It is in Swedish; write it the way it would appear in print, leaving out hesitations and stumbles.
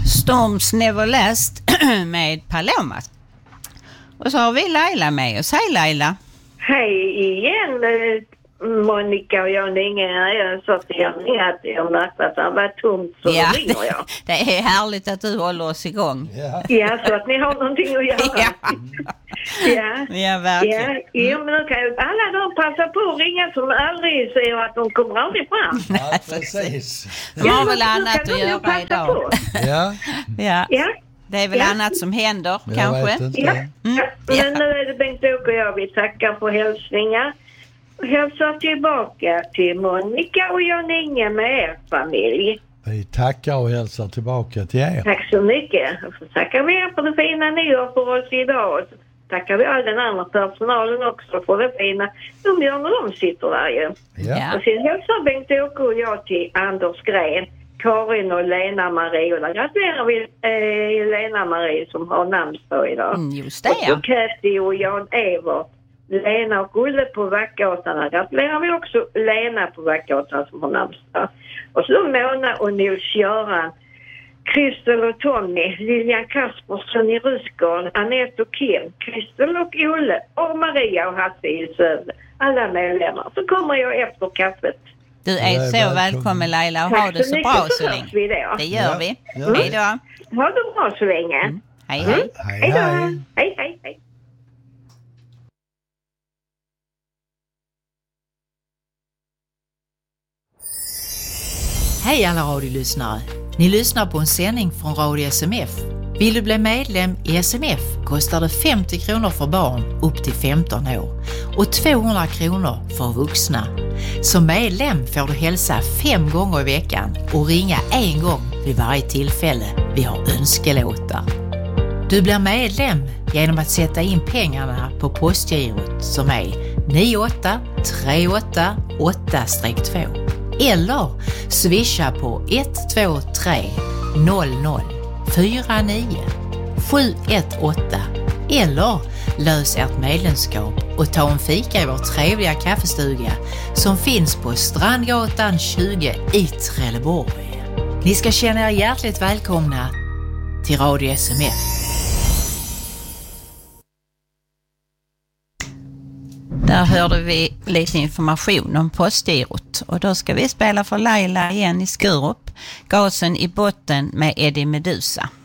Storms Never Last med Paloma. Och så har vi Laila med oss. Hej Laila. Hej igen Monica och jag ringer. Jag sa till Janne att jag märkte att han var tomt, så ringer jag. Det är härligt att du håller oss igång. Ja, så att ni har någonting att göra. Ja, verkligen. Ja, men då kan ju alla de passa på att ringa som aldrig säger att de kommer aldrig fram. Ja, precis. De har väl annat att göra idag. Ja. Det är väl annat som händer, kanske. Men nu är det Bengt-Åke och jag. Vi tackar för hälsningar. Och hälsar tillbaka till Monica och Jan-Inge med er familj. Vi tackar och hälsar tillbaka till er. Tack så mycket. Och så tackar vi er för det fina ni gör för oss idag. Och så tackar vi all den andra personalen också för det fina de gör när de sitter där ju. Ja. Och sen hälsar Bengt-Åke och jag till Anders Gren, Karin och Lena Marie. Och där gratulerar vi Lena Marie som har namnsdag idag. Just det, Och Katty och Jan Evert, Lena och Ulle på Vackgatan. Där gratulerar vi också Lena på Vackgatan som har namnsdag. Och så Mona och Nils-Göran, Kristel och Tommy, Lilian Kaspersson i Rusgården, Annette och Kim, Kristel och Olle och Maria och Hasse i Sövde. Alla medlemmar. Så kommer jag efter kaffet. Du är så välkommen Laila och ha det så bra så länge. Det gör vi. Hej då. Ha det bra så länge. Hej, hej. Hej då. Hej, hej, hej. Hej alla radiolyssnare. Ni lyssnar på en sändning från Radio SMF. Vill du bli medlem i SMF kostar det 50 kronor för barn upp till 15 år och 200 kronor för vuxna. Som medlem får du hälsa 5 gånger i veckan och ringa 1 gång vid varje tillfälle vi har önskelåtar. Du blir medlem genom att sätta in pengarna på postgirot som är 98388-2 eller swisha på 123 00 49 718 eller lös ert medlemskap och ta en fika i vår trevliga kaffestuga som finns på Strandgatan 20 i Trelleborg. Ni ska känna er hjärtligt välkomna till Radio SMF. Där hörde vi lite information om postgirot och då ska vi spela för Laila igen i Skurup. Gasen i botten med Eddie Medusa.